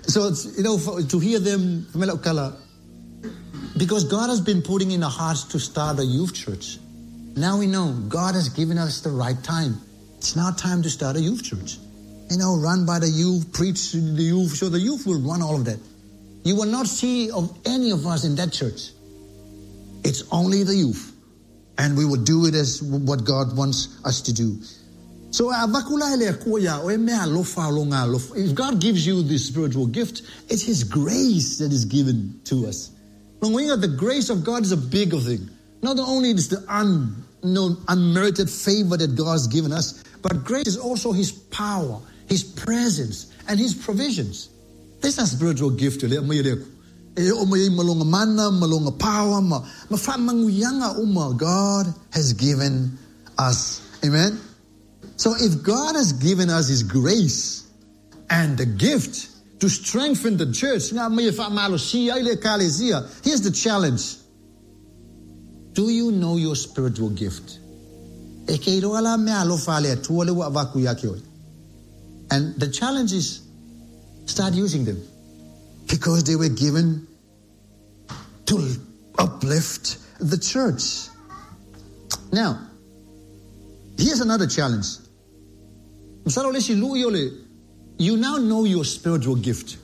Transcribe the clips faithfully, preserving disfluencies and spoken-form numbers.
So, it's, you know, for, to hear them, because God has been putting in our hearts to start a youth church. Now we know God has given us the right time. It's now time to start a youth church. You know, run by the youth, preach to the youth, so the youth will run all of that. You will not see of any of us in that church. It's only the youth. And we will do it as what God wants us to do. So, if God gives you this spiritual gift, it's His grace that is given to us. The grace of God is a bigger thing. Not only is the un, no, unmerited favor that God has given us, but grace is also His power, His presence, and His provisions. This is a spiritual gift. God has given us. Amen? So if God has given us His grace and the gift to strengthen the church, here's the challenge. Do you know your spiritual gift? And the challenge is, start using them. Because they were given to uplift the church. Now, here's another challenge. You now know your spiritual gift.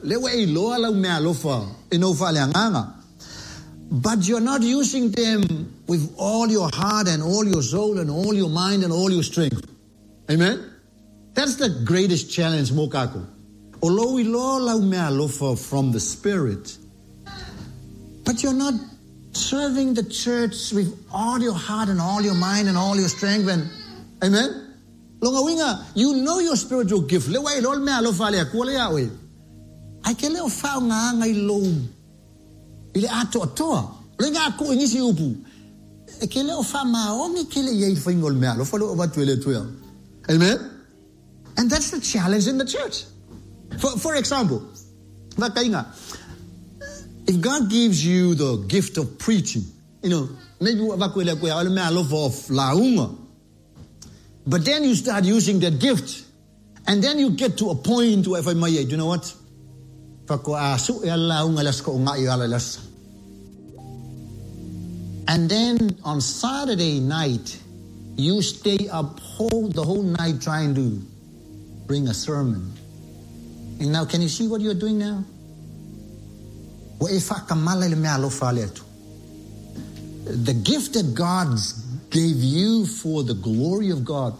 But you're not using them with all your heart and all your soul and all your mind and all your strength. Amen? That's the greatest challenge, Mokako. Although we love from the Spirit, but you're not serving the church with all your heart and all your mind and all your strength. And amen? You know your spiritual gift. I can let foul ngay low. Ile ato atoa. Lenga ako ingisi upu. Ekele ofama only kele ye fingol me alo follow over twelve twelve. Amen. And that's the challenge in the church. For for example, if God gives you the gift of preaching, you know, maybe of launga, but then you start using that gift, and then you get to a point where, you know what? And then on Saturday night, you stay up whole the whole night trying to bring a sermon. And now, can you see what you're doing now? The gift that God gave you for the glory of God,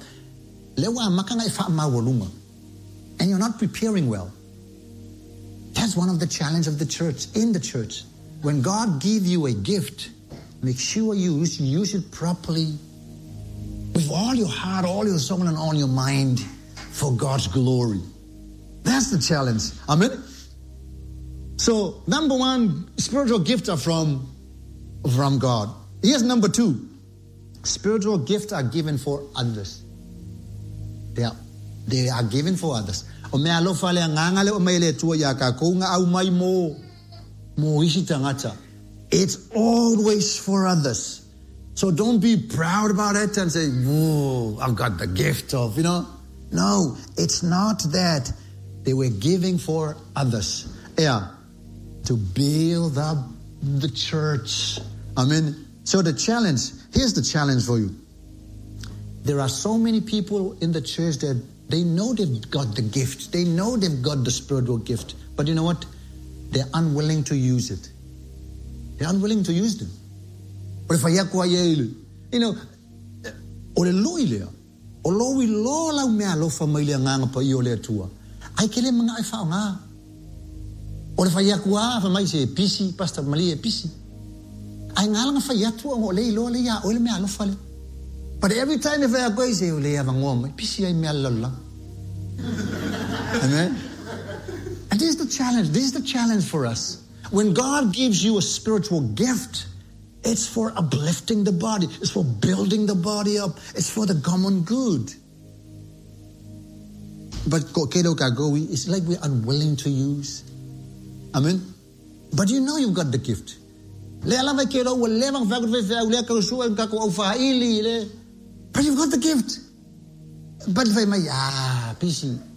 and you're not preparing well. That's one of the challenges of the church, in the church. When God gives you a gift, make sure you use, use it properly with all your heart, all your soul, and all your mind for God's glory. That's the challenge. Amen? So, number one, spiritual gifts are from, from God. Here's number two. Spiritual gifts are given for others. They are, they are given for others. It's always for others. So don't be proud about it and say, whoa, I've got the gift of, you know. No, it's not that. They were giving for others. Yeah. To build up the church. I mean, so the challenge, here's the challenge for you. There are so many people in the church that they know they've got the gift. They know they've got the spiritual gift. But you know what? They're unwilling to use it. They're unwilling to use them. But if I you know, or the loyal, or low we low la me alo familia ngang pa yole tua. I kele mga ifa nga. Or if I yakwa, if I say P C, Pastor Malia P C. I ngalang fa yatua o le lo le ya o le me alo fale. But every time if I go say o le ya bangom, P C I me alo. Amen. And this is the challenge. This is the challenge for us. When God gives you a spiritual gift, it's for uplifting the body. It's for building the body up. It's for the common good. But it's like we're unwilling to use. Amen. But you know you've got the gift. But you've got the gift. But if I may, ah, P C.